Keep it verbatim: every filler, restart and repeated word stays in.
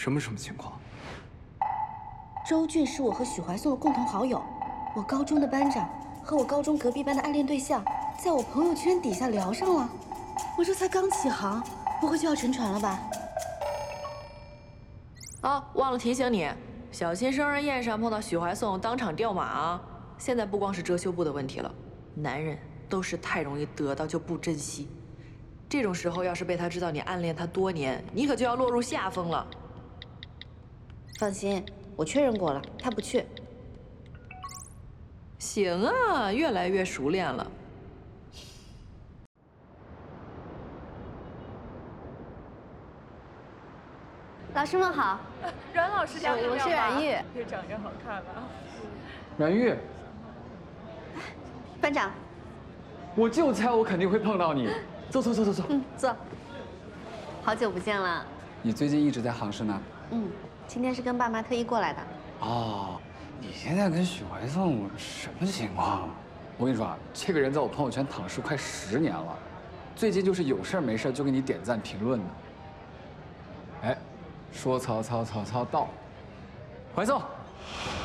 什么什么情况？ 周俊是我和许怀颂的共同好友，我高中的班长和我高中隔壁班的暗恋对象，在我朋友圈底下聊上了。我这才刚起航，不会就要沉船了吧？ 哦，忘了提醒你，小心生日宴上碰到许怀颂，当场掉马啊！现在不光是遮羞布的问题了，男人都是太容易得到就不珍惜。这种时候，要是被他知道你暗恋他多年，你可就要落入下风了。 放心，我确认过了，他不去。 行啊，越来越熟练了。 老师们好， 阮老师家我我是阮玉， 越长越好看了。 阮玉， 班长， 我就猜我肯定会碰到你。走走走走走。 嗯，坐。好久不见了。 你最近一直在杭市呢？ 嗯，今天是跟爸妈特意过来的。 哦，你现在跟许怀颂什么情况？我跟你说啊，这个人在我朋友圈躺尸快十年了，最近就是有事没事就给你点赞评论的。哎，说曹操，曹操到。怀颂，